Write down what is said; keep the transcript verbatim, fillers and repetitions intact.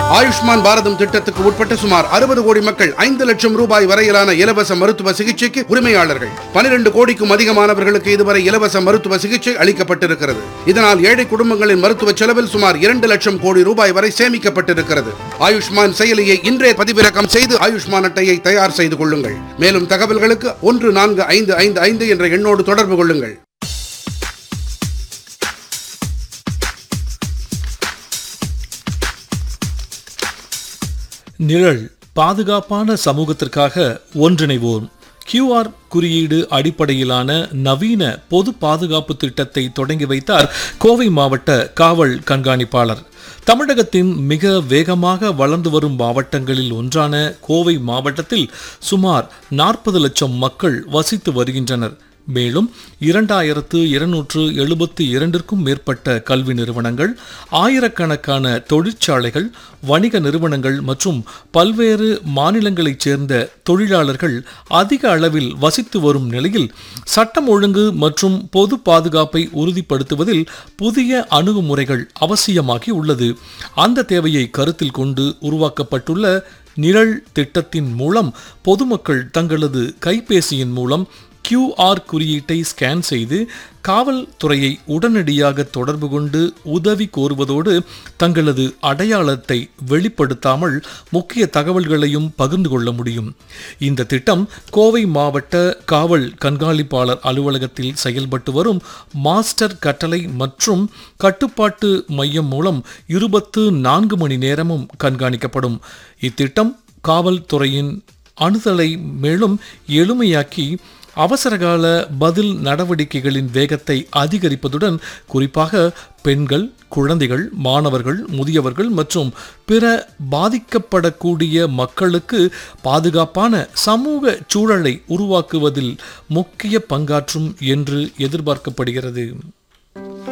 ஆயுஷ்மான் பாரதம் திட்டத்துக்கு உட்பட்ட சுமார் அறுபது கோடி மக்கள் ஐந்து லட்சம் ரூபாய் வரையிலான இலவச மருத்துவ சிகிச்சைக்கு உரிமையாளர்கள். பனிரெண்டு கோடிக்கும் அதிகமானவர்களுக்கு இதுவரை இலவச மருத்துவ சிகிச்சை அளிக்கப்பட்டிருக்கிறது. இதனால் ஏழை குடும்பங்களின் மருத்துவ செலவில் சுமார் இரண்டு லட்சம் கோடி ரூபாய் வரை சேமிக்கப்பட்டிருக்கிறது. ஆயுஷ்மான் செயலியை இன்றே பதிவிறக்கம் செய்து ஆயுஷ்மான் அட்டையை தயார் செய்து கொள்ளுங்கள். மேலும் தகவல்களுக்கு ஒன்று நான்கு ஐந்து ஐந்து ஐந்து என்ற எண்ணோடு தொடர்பு கொள்ளுங்கள். நிழல் பாதுகாப்பான சமூகத்திற்காக ஒன்றிணைவோம். கியூஆர் குறியீடு அடிப்படையிலான நவீன பொது பாதுகாப்பு திட்டத்தை தொடங்கி வைத்தார் கோவை மாவட்ட காவல் கண்காணிப்பாளர். தமிழகத்தின் மிக வேகமாக வளர்ந்து வரும் மாவட்டங்களில் ஒன்றான கோவை மாவட்டத்தில் சுமார் நாற்பது லட்சம் மக்கள் வசித்து வருகின்றனர். மேலும் இரண்டாயிரத்து இருநூற்று எழுபத்தி இரண்டிற்கும் மேற்பட்ட கல்வி நிறுவனங்கள், ஆயிரக்கணக்கான தொழிற்சாலைகள், வணிக நிறுவனங்கள் மற்றும் பல்வேறு மாநிலங்களைச் சேர்ந்த தொழிலாளர்கள் அதிக அளவில் வசித்து வரும் நிலையில் சட்டம் ஒழுங்கு மற்றும் பொது பாதுகாப்பை உறுதிப்படுத்துவதில் புதிய அணுகுமுறைகள் அவசியமாகி உள்ளது. அந்த தேவையை கருத்தில் கொண்டு உருவாக்கப்பட்டுள்ள நிழல் திட்டத்தின் மூலம் பொதுமக்கள் தங்களது கைபேசியின் மூலம் கியூஆர் குறியீட்டை ஸ்கேன் செய்து காவல்துறையை உடனடியாக தொடர்பு கொண்டு உதவி கோருவதோடு தங்களது அடையாளத்தை வெளிப்படுத்தாமல் முக்கிய தகவல்களையும் பகிர்ந்து கொள்ள முடியும். இந்த திட்டம் கோவை மாவட்ட காவல் கண்காணிப்பாளர் அலுவலகத்தில் செயல்பட்டு வரும் மாஸ்டர் கட்டளை மற்றும் கட்டுப்பாட்டு மையம் மூலம் இருபத்து நான்கு மணி நேரமும் கண்காணிக்கப்படும். இத்திட்டம் காவல்துறையின் அணுதலை மேலும் எளிமையாக்கி அவசரகால பதில் நடவடிக்கைகளின் வேகத்தை அதிகரிப்பதுடன் குறிப்பாக பெண்கள், குழந்தைகள், மாணவர்கள், முதியவர்கள் மற்றும் பிற பாதிக்கப்படக்கூடிய மக்களுக்கு பாதுகாப்பான சமூக சூழலை உருவாக்குவதில் முக்கிய பங்காற்றும் என்று எதிர்பார்க்கப்படுகிறது.